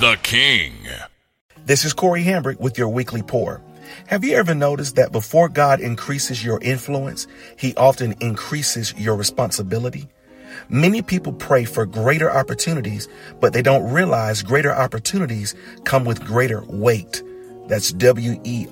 the king. This is Corey Hambrick with your weekly pour. Have you ever noticed that before God increases your influence, he often increases your responsibility? Many people pray for greater opportunities, but they don't realize greater opportunities come with greater weight. That's WEIGHT.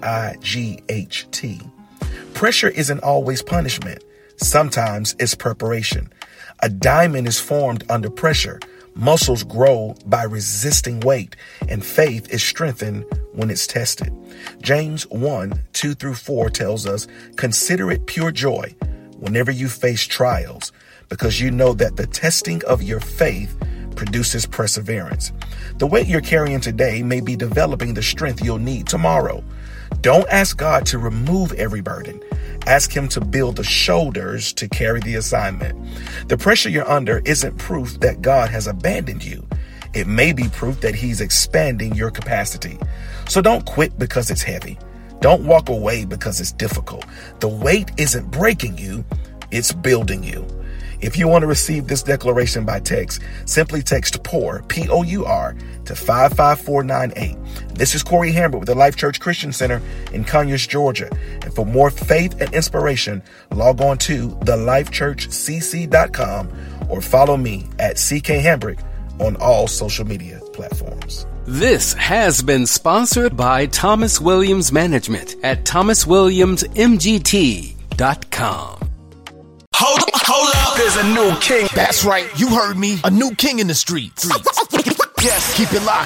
Pressure isn't always punishment. Sometimes it's preparation. A diamond is formed under pressure. Muscles grow by resisting weight, and faith is strengthened when it's tested. James 1:2-4 tells us, "Consider it pure joy whenever you face trials, because you know that the testing of your faith produces perseverance." The weight you're carrying today may be developing the strength you'll need tomorrow. Don't ask God to remove every burden. Ask him to build the shoulders to carry the assignment. The pressure you're under isn't proof that God has abandoned you. It may be proof that he's expanding your capacity. So don't quit because it's heavy. Don't walk away because it's difficult. The weight isn't breaking you, it's building you. If you want to receive this declaration by text, simply text POUR, P-O-U-R, to 55498. This is Corey Hambrick with the Life Church Christian Center in Conyers, Georgia. And for more faith and inspiration, log on to thelifechurchcc.com or follow me at CK Hambrick on all social media platforms. This has been sponsored by Thomas Williams Management at thomaswilliamsmgt.com. Hold up, there's a new king. That's right, you heard me. A new king in the streets. Yes, Keep it locked.